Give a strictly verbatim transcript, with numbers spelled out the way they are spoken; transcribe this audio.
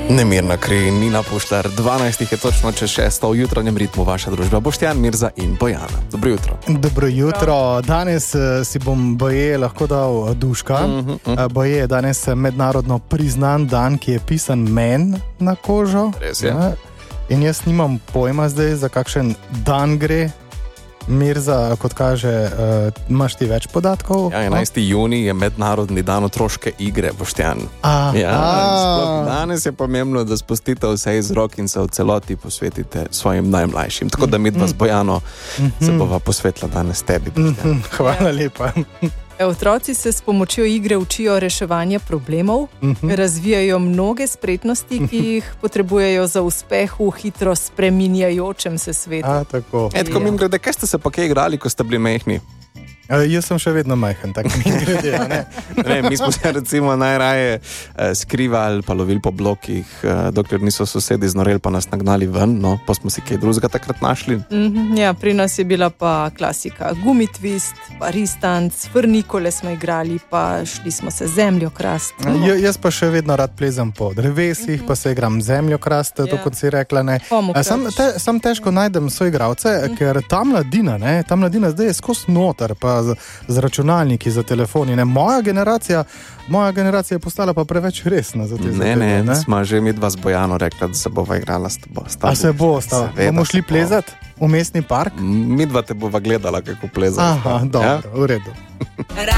Nemirna kri, Nina Pušlar, dvanajstih je točno čez šesto v jutranjem ritmu vaša družba. Boštjan, Mirza in Bojana. Dobro jutro. Dobro jutro. Danes si bom boje lahko dal duška. Uh-huh, uh. Boje je danes mednarodno priznan dan, ki je pisan men na kožo. Res je. Ja. In jaz nimam pojma zdaj, za kakšen dan gre. Mirza, kot kaže, uh, imaš ti več podatkov? Ja, enajstega junija je mednarodni dan otroške igre, Boštjan. Ja, danes je pomembno, da spustite vse iz rok in se v celoti posvetite svojim najmlajšim. Tako da mi dva z Bojano se bova posvetila danes tebi, Boštjan. Hvala lepa. Otroci se s pomočjo igre učijo reševanja problemov, uh-huh. razvijajo mnoge spretnosti, ki jih potrebujejo za uspeh v hitro spreminjajočem se svetu. A, tako. Etko, mim grede, kaj ste se pa kaj igrali, ko ste bili mehni? Uh, jaz sem še vedno majhen, tako mi grede, ne? Ne, mi smo se recimo najraje eh, skrivali pa lovili po blokih, eh, dokler niso sosedi znoreli pa nas nagnali ven, no, pa smo si kaj drugega takrat našli. Mm-hmm, ja, pri nas je bila pa klasika gumitvist, pa ristanc, frnikole smo igrali, pa šli smo se zemljo krast. No. J- jaz pa še vedno rad plezam po drevesih, mm-hmm. pa se igram zemljo krast, to, ja. Kot si rekla, ne. Sam, te, sam težko najdem soigralce, mm-hmm. ker ta mladina, ne, ta mladina zdaj je skos noter, pa Z, z računalniki, za telefoni. Ne? Moja generacija, moja generacija je postala pa preveč resna za te zadeve. Ne, ne, ne, smo že mi dva z Bojano rekla, da se bova igrala s tebo. A se bo, sta, bomo šli plezat v mestni park? Mi dva te bova gledala, kako plezaš. Aha, dobro, ja? V redu.